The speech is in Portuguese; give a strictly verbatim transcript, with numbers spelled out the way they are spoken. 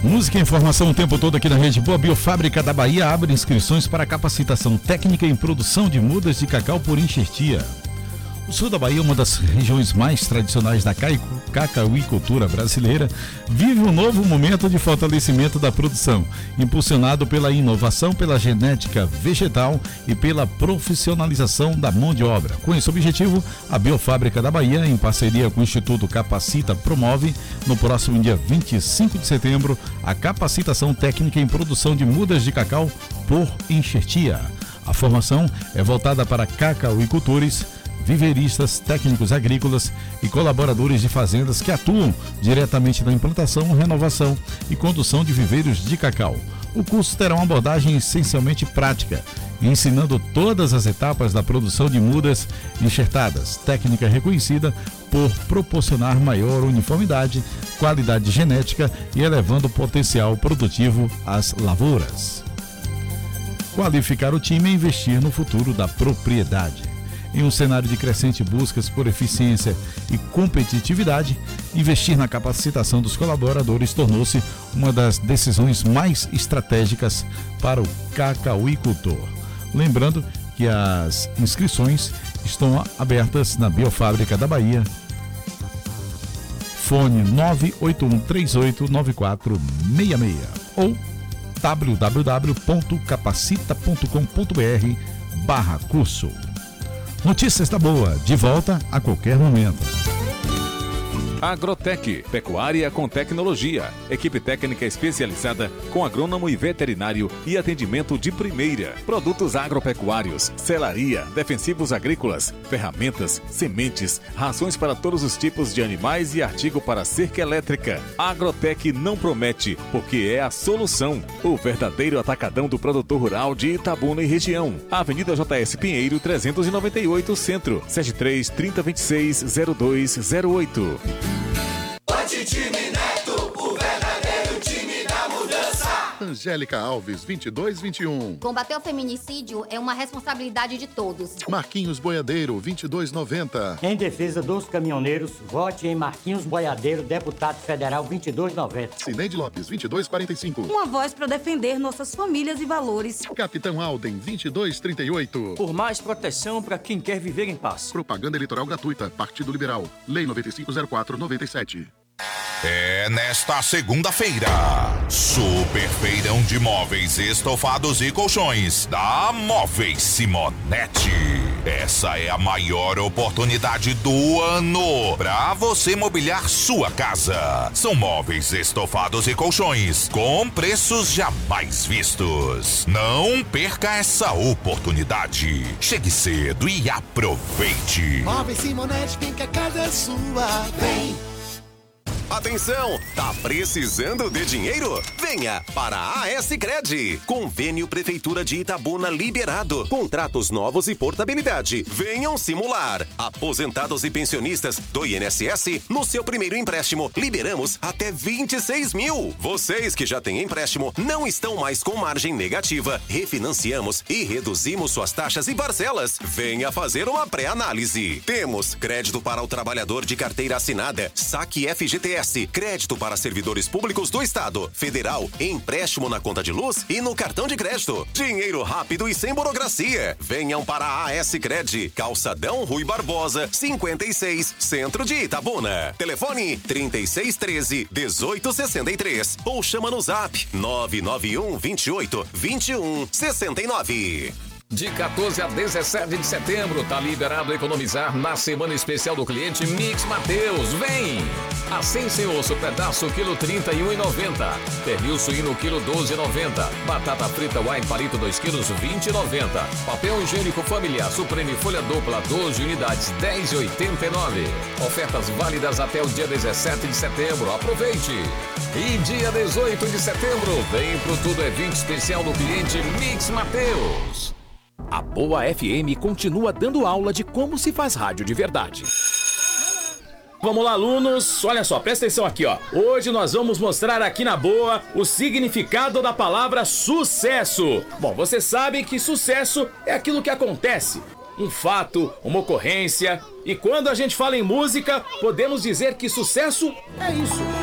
Música e informação o tempo todo aqui na Rede Boa. Biofábrica da Bahia abre inscrições para capacitação técnica em produção de mudas de cacau por enxertia. O sul da Bahia, uma das regiões mais tradicionais da cacauicultura brasileira, vive um novo momento de fortalecimento da produção, impulsionado pela inovação, pela genética vegetal e pela profissionalização da mão de obra. Com esse objetivo, a Biofábrica da Bahia, em parceria com o Instituto Capacita, promove, no próximo dia vinte e cinco de setembro, a capacitação técnica em produção de mudas de cacau por enxertia. A formação é voltada para cacauicultores, viveristas, técnicos agrícolas e colaboradores de fazendas que atuam diretamente na implantação, renovação e condução de viveiros de cacau. O curso terá uma abordagem essencialmente prática, ensinando todas as etapas da produção de mudas enxertadas, técnica reconhecida por proporcionar maior uniformidade, qualidade genética e elevando o potencial produtivo às lavouras. Qualificar o time e investir no futuro da propriedade. Em um cenário de crescente buscas por eficiência e competitividade, investir na capacitação dos colaboradores tornou-se uma das decisões mais estratégicas para o cacauicultor. Lembrando que as inscrições estão abertas na Biofábrica da Bahia. Fone nove oito um três oito nove quatro seis seis ou w w w ponto capacita ponto com ponto b r barra curso. Notícias da Boa, de volta a qualquer momento. Agrotec, pecuária com tecnologia. Equipe técnica especializada com agrônomo e veterinário e atendimento de primeira. Produtos agropecuários, selaria, defensivos agrícolas, ferramentas, sementes, rações para todos os tipos de animais e artigo para cerca elétrica. Agrotec não promete, porque é a solução. O verdadeiro atacadão do produtor rural de Itabuna e região. Avenida J S Pinheiro, trezentos e noventa e oito, Centro, sete três, trinta, vinte e seis, zero dois zero oito. Time Neto, o verdadeiro time da mudança. Angélica Alves, vinte e dois vinte e um. Combater o feminicídio é uma responsabilidade de todos. Marquinhos Boiadeiro, vinte e dois noventa. Em defesa dos caminhoneiros, vote em Marquinhos Boiadeiro, deputado federal, vinte e dois noventa. Cineide Lopes, vinte e dois quarenta e cinco. Uma voz para defender nossas famílias e valores. Capitão Alden, vinte e dois trinta e oito. Por mais proteção para quem quer viver em paz. Propaganda eleitoral gratuita, Partido Liberal. Lei noventa e cinco zero quatro noventa e sete. É nesta segunda-feira, Super Feirão de Móveis, Estofados e Colchões da Móveis Simonetti. Essa é a maior oportunidade do ano para você mobiliar sua casa. São móveis, estofados e colchões com preços jamais vistos. Não perca essa oportunidade. Chegue cedo e aproveite. Móveis Simonetti, vem que a casa é sua. Vem! Atenção, tá precisando de dinheiro? Venha para a A-S-Cred. Convênio Prefeitura de Itabuna liberado. Contratos novos e portabilidade. Venham simular. Aposentados e pensionistas do I N S S, no seu primeiro empréstimo, liberamos até vinte e seis mil. Vocês que já têm empréstimo não estão mais com margem negativa. Refinanciamos e reduzimos suas taxas e parcelas. Venha fazer uma pré-análise. Temos crédito para o trabalhador de carteira assinada, saque F G T S, crédito para servidores públicos do Estado, federal, empréstimo na conta de luz e no cartão de crédito. Dinheiro rápido e sem burocracia. Venham para a A-S-Cred, Calçadão Rui Barbosa, cinquenta e seis, Centro de Itabuna. Telefone trinta e seis treze, dezoito sessenta e três ou chama no zap nove nove um, vinte e oito, vinte e um, sessenta e nove. De quatorze a dezessete de setembro, tá liberado economizar na semana especial do cliente Mix Mateus. Vem! A cem sem osso pedaço, quilo trinta e um e noventa. Pernil suíno, quilo doze e noventa. Batata frita wine palito, dois quilos, vinte e noventa. Papel higiênico familiar Supreme folha dupla, doze unidades, dez e oitenta e nove. Ofertas válidas até o dia dezessete de setembro. Aproveite! E dia dezoito de setembro, vem pro Tudo é vinte especial do cliente Mix Mateus. A Boa F M continua dando aula de como se faz rádio de verdade. Vamos lá, alunos, olha só, presta atenção aqui, ó. Hoje nós vamos mostrar aqui na Boa o significado da palavra sucesso. Bom, você sabe que sucesso é aquilo que acontece, um fato, uma ocorrência. E quando a gente fala em música, podemos dizer que sucesso é isso.